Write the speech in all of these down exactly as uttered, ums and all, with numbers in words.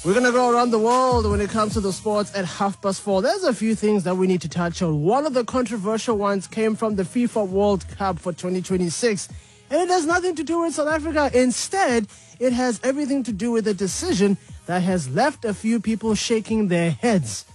We're going to go around the world when it comes to the sports at half past four. There's a few things that we need to touch on. One of the controversial ones came from the FIFA World Cup for twenty twenty-six. And it has nothing to do with South Africa. Instead, it has everything to do with a decision that has left a few people shaking their heads.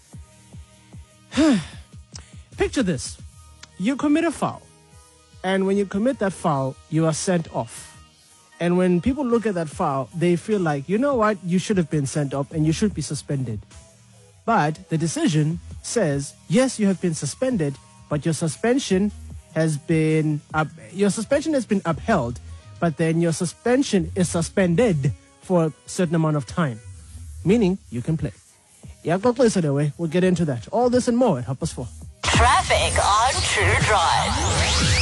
Picture this. You commit a foul. And when you commit that foul, you are sent off. And when people look at that foul, they feel like, you know what, you should have been sent off and you should be suspended. But the decision says, yes, you have been suspended, but your suspension has been up, your suspension has been upheld, but then your suspension is suspended for a certain amount of time, meaning you can play. Yeah, go place it away. We'll get into that. All this and more at half past four. Traffic on True Drive.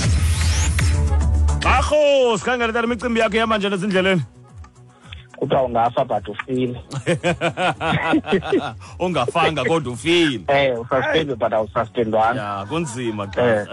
Akho, sikhangela tala imicimbi yakho yamanje lesindleleni. Kuthiwa ungafa but ufile. Ungafanga kodwa ufile. Eh, ususpended but awususpendwanga. Ya, kunzima cha.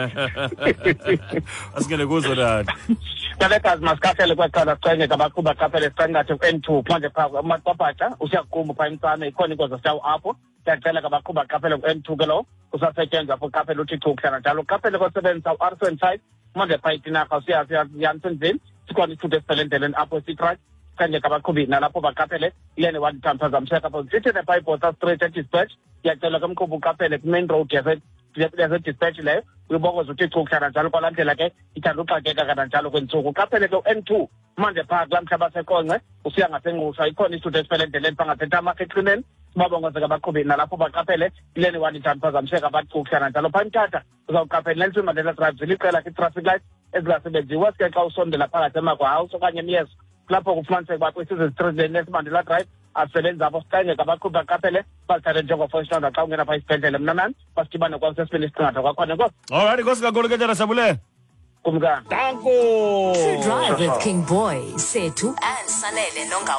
Asingene kuzo dad. Kalekazi masikhaphele kwaqala sicenge kabaqhuba qaphele siqangathe ku-N two manje phaa amapapata usiyaqhuma phaa emsana ikhona inkozo sawo apho siyacela kabaqhuba qaphele ku-N two ke lo usasetshenziswa for qaphele uthi chu kuhlala njalo qaphele kosebenzisa u-R twenty-five manje phaa itinaka usiyansenzeni sikhona isithuthi esiphelendleleni apho sitrack kanje kabaqhubi nalapho baqaphele ilene one time phazamiseka apho sithi ne bypass straight at dispatch siyacela kumqhubi uqaphele ku-main road yase-dispatch leyo uyibokoza uthi chu kuhlala njalo kwalaa ndlela ke ithanda uxakeka kananjalo kwentsuku uqaphele ke u-N two manje phaa kulaa mhlaba sekonce usiya ngasenqusha ikhona isithuthi esifele endleleni phaa ngasentamaka exineni sibabongozeka abaqhubi nalapho baqaphele ilene one time phazamiseka bathi chu kuhlala njalo phaa mthatha uzawuqaphela Nelson Mandela Drive ziliqela kwi-traffic light ezingasebenziwa sike xa usondela phakathi emakwahouse okanye emyezo lapho kufumaniseka uba kwisize street Nelson Mandela Drive asebenza apho siqenge ngabaqhubi baqaphele bazithathe njengofoshnanda xa ungena phaa isibhedlele mnanani basidibane kwasesibini isiqingatha kwakhona enkosi. Alright, inkosi kakhulu ke tata Sabule. Kumkani. Danko. True Drive with King Boy, Setu and Sanele Nonga.